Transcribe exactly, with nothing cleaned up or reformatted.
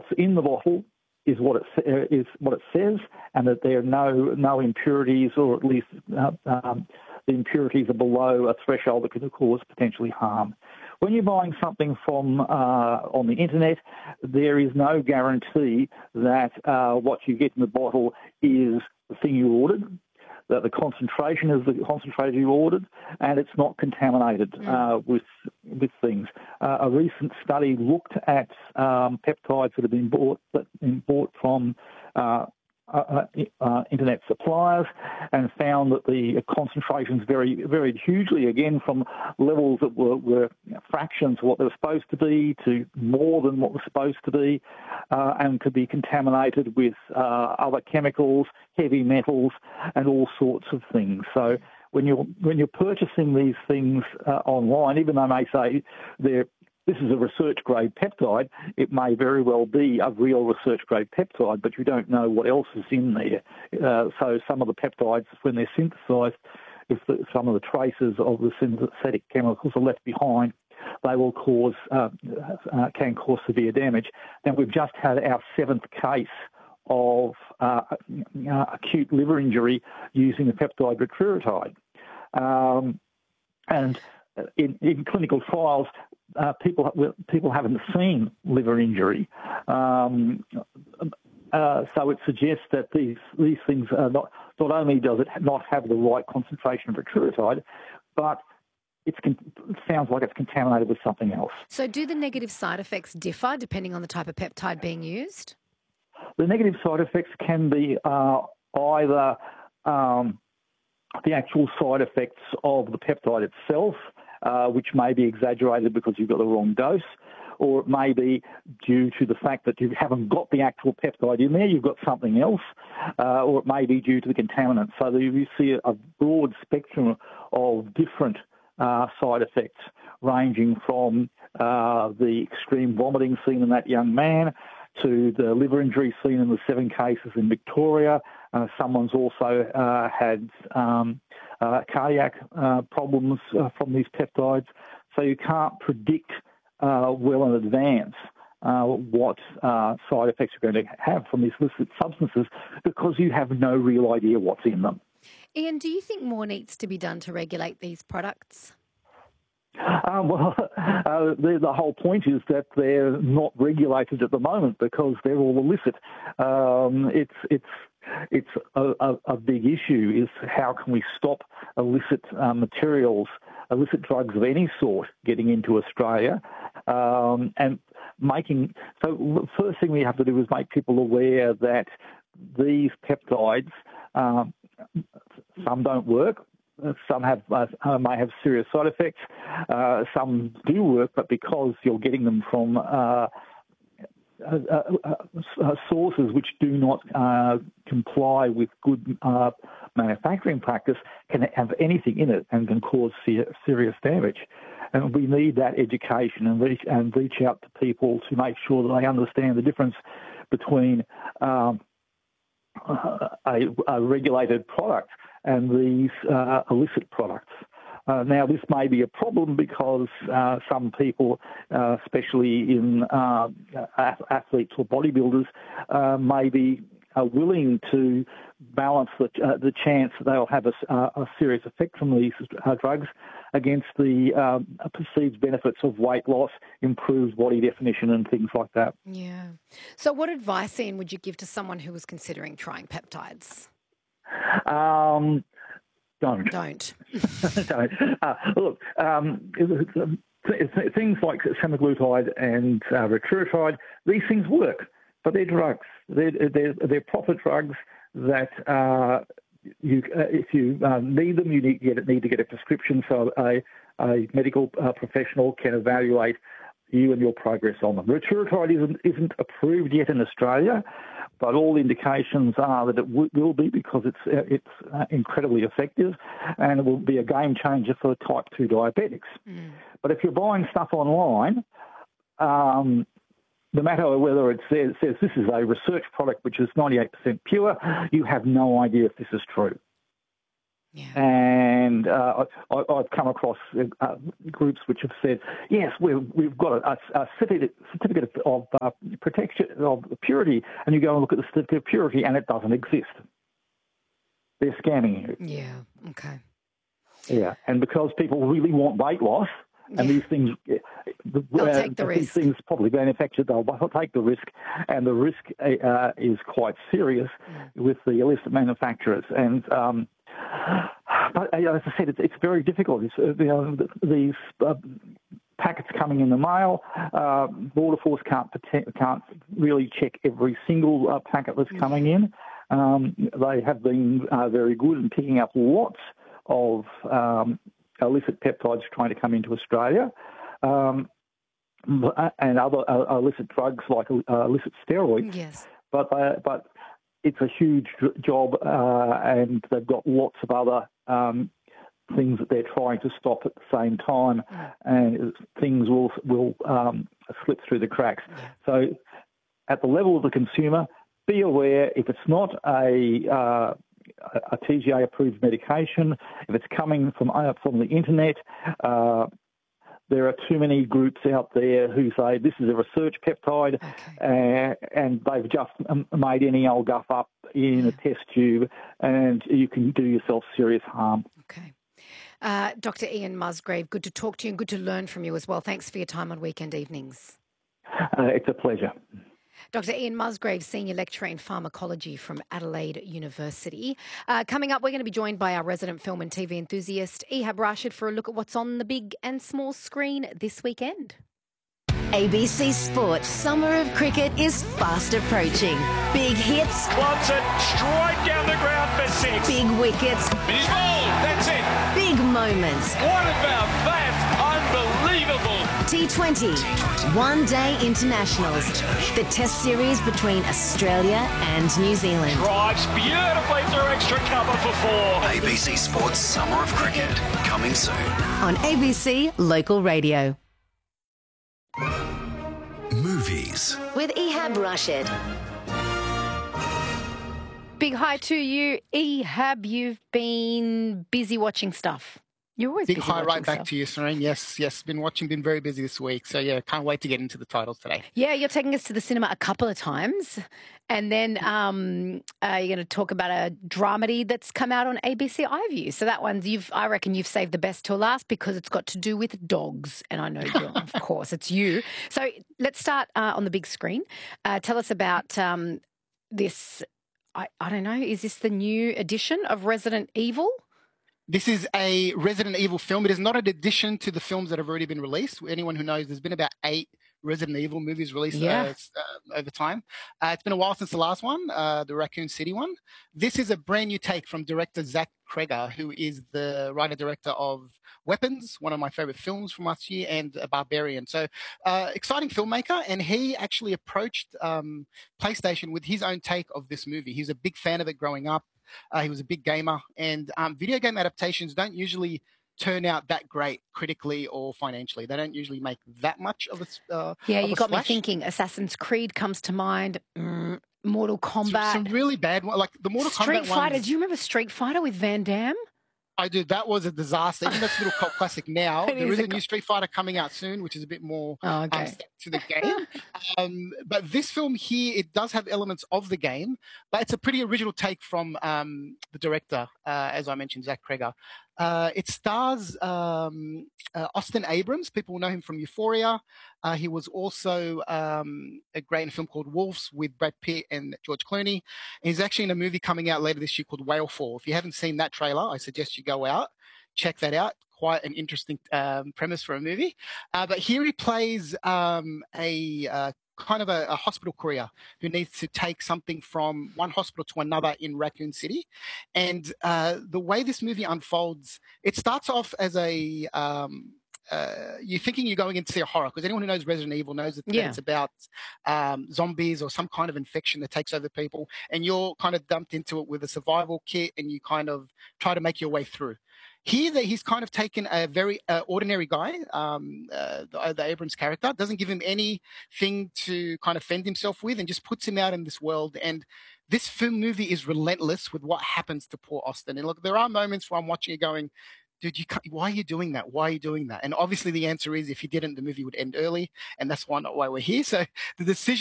what's in the bottle is what it uh, is what it says, and that there are no no impurities, or at least uh, um, the impurities are below a threshold that could cause potentially harm. When you're buying something from uh, on the internet, there is no guarantee that uh, what you get in the bottle is the thing you ordered, that the concentration is the concentrate you ordered, and it's not contaminated mm. uh, with with things. Uh, a recent study looked at um, peptides that have been bought that been bought from uh, uh, uh, internet suppliers, and found that the concentrations varied, varied hugely, again from levels that were, were fractions of what they were supposed to be to more than what was supposed to be, uh, and could be contaminated with uh, other chemicals, heavy metals, and all sorts of things. So when you're when you're purchasing these things uh, online, even though they may say they're this is a research-grade peptide, it may very well be a real research-grade peptide, but you don't know what else is in there. Uh, so some of the peptides, when they're synthesised, if the, some of the traces of the synthetic chemicals are left behind, they will cause uh, uh, can cause severe damage. Now, we've just had our seventh case of uh, uh, acute liver injury using the peptide retreatide. Um, and in, in clinical trials, Uh, people people haven't seen liver injury, um, uh, so it suggests that these these things are not not only does it not have the right concentration of retreatide, but it's, it sounds like it's contaminated with something else. So, do the negative side effects differ depending on the type of peptide being used? The negative side effects can be uh, either um, the actual side effects of the peptide itself, Uh, which may be exaggerated because you've got the wrong dose, or it may be due to the fact that you haven't got the actual peptide in there, you've got something else, uh, or it may be due to the contaminant. So you see a broad spectrum of different uh, side effects, ranging from uh, the extreme vomiting seen in that young man to the liver injury seen in the seven cases in Victoria. Uh, someone's also uh, had um, uh, cardiac uh, problems uh, from these peptides. So you can't predict uh, well in advance uh, what uh, side effects you're going to have from these illicit substances, because you have no real idea what's in them. Ian, do you think more needs to be done to regulate these products? Um, well, uh, the, the whole point is that they're not regulated at the moment because they're all illicit. Um, it's it's it's a, a, a big issue. Is how can we stop illicit uh, materials, illicit drugs of any sort, getting into Australia, um, and making. So the first thing we have to do is make people aware that these peptides, um, some don't work. Some have uh, may have serious side effects. Uh, some do work, but because you're getting them from uh, uh, uh, sources which do not uh, comply with good uh, manufacturing practice, can have anything in it and can cause ser- serious damage. And we need that education and reach, and reach out to people to make sure that they understand the difference between um, a, a regulated product and these uh, illicit products. Uh, now, this may be a problem because uh, some people, uh, especially in uh, athletes or bodybuilders, uh, may be uh, willing to balance the, uh, the chance that they'll have a, a serious effect from these uh, drugs against the um, perceived benefits of weight loss, improved body definition and things like that. Yeah. So what advice, Ian, would you give to someone who was considering trying peptides? Um, don't. Don't. don't. Uh, look, um, things like semaglutide and uh, retreatide, these things work, but they're drugs. They're, they're, they're proper drugs that uh, you, uh, if you uh, need them, you need to, get, need to get a prescription so a, a medical uh, professional can evaluate you and your progress on them. Retreatide isn't, isn't approved yet in Australia, but all indications are that it w- will be, because it's it's uh, incredibly effective, and it will be a game changer for type two diabetics. Mm. But if you're buying stuff online, um, no matter whether it says, says this is a research product which is ninety-eight percent pure, you have no idea if this is true. Yeah. And uh, I, I've come across uh, groups which have said, yes, we've, we've got a, a certificate, certificate of uh, protection of purity, and you go and look at the certificate of purity and it doesn't exist. They're scamming you. Yeah, okay. Yeah, and because people really want weight loss, and yeah. these things, they'll uh, take the these risk. things probably manufactured, they'll take the risk, and the risk uh, is quite serious mm. with the illicit manufacturers. And um, but as I said, it's, it's very difficult. It's, you know, these uh, packets coming in the mail, uh, Border Force can't can't really check every single uh, packet that's coming in. Um, they have been uh, very good in picking up lots of um, illicit peptides trying to come into Australia, um, and other uh, illicit drugs like uh, illicit steroids. Yes. But uh, but it's a huge job, uh, and they've got lots of other um, things that they're trying to stop at the same time, mm. and things will will um, slip through the cracks. Yeah. So, at the level of the consumer, be aware if it's not a uh, a T G A-approved medication, if it's coming from uh, from the internet, uh, there are too many groups out there who say this is a research peptide, okay. uh, and they've just made any old guff up in yeah. a test tube, and you can do yourself serious harm. Okay. Uh, Doctor Ian Musgrave, good to talk to you and good to learn from you as well. Thanks for your time on Weekend Evenings. Uh, it's a pleasure. Doctor Ian Musgrave, Senior Lecturer in Pharmacology from Adelaide University. Uh, coming up, we're going to be joined by our resident film and T V enthusiast, Ehab Rashid, for a look at what's on the big and small screen this weekend. A B C Sports Summer of Cricket is fast approaching. Big hits. Clubs it straight down the ground for six. Big wickets. He's bowled. That's it. Big moments. What about that? Unbelievable. T twenty. One Day Internationals. The test series between Australia and New Zealand. Drives beautifully through extra cover for four. A B C Sports Summer of Cricket. Coming soon. On A B C Local Radio. Movies. With Ehab Rashid. Big hi to you, Ehab. You've been busy watching stuff. You're always Big busy hi right stuff. back to you, Serene. Yes, yes, been watching, been very busy this week. So, yeah, can't wait to get into the titles today. Yeah, you're taking us to the cinema a couple of times. And then um, uh, you're going to talk about a dramedy that's come out on A B C iView. So that one's, you've, I reckon you've saved the best till last because it's got to do with dogs. And I know, you're, of course, it's you. So let's start uh, on the big screen. Uh, tell us about um, this, I, I don't know, is this the new edition of Resident Evil? This is a Resident Evil film. It is not an addition to the films that have already been released. Anyone who knows, there's been about eight Resident Evil movies released yeah. uh, uh, over time. Uh, it's been a while since the last one, uh, the Raccoon City one. This is a brand new take from director Zach Cregger, who is the writer-director of Weapons, one of my favorite films from last year, and Barbarian. So uh, exciting filmmaker, and he actually approached um, PlayStation with his own take of this movie. He was a big fan of it growing up. Uh, he was a big gamer, and um, video game adaptations don't usually turn out that great critically or financially. They don't usually make that much of a uh, Yeah, of you a got splash. me thinking. Assassin's Creed comes to mind. Mm, Mortal Kombat. Some really bad ones, like the Mortal Street Kombat Fighter. ones. Do you remember Street Fighter with Van Damme? I do. That was a disaster. Even though it's a little cult classic now, It there is is a a new Street Fighter coming out soon, which is a bit more Oh, okay. um, set to the game. um, but this film here, it does have elements of the game, but it's a pretty original take from um, the director, uh, as I mentioned, Zach Cregger. Uh, it stars um, uh, Austin Abrams. People will know him from Euphoria. Uh, he was also um, a great in a film called Wolves with Brad Pitt and George Clooney. And he's actually in a movie coming out later this year called Whalefall. If you haven't seen that trailer, I suggest you go out, check that out. Quite an interesting um, premise for a movie. Uh, but here he plays um, a uh, kind of a, a hospital courier who needs to take something from one hospital to another in Raccoon City. And uh, the way this movie unfolds, it starts off as a... Um, Uh, you're thinking you're going in to see a horror, because anyone who knows Resident Evil knows that, Yeah. that it's about um, zombies or some kind of infection that takes over people, and you're kind of dumped into it with a survival kit, and you kind of try to make your way through. Here, that he's kind of taken a very uh, ordinary guy, um, uh, the, the Abrams character, doesn't give him anything to kind of fend himself with, and just puts him out in this world. And this film movie is relentless with what happens to poor Austin. And look, there are moments where I'm watching it going, dude, you can't, why are you doing that? Why are you doing that? And obviously the answer is, if you didn't, the movie would end early, and that's why not why we're here. So the decision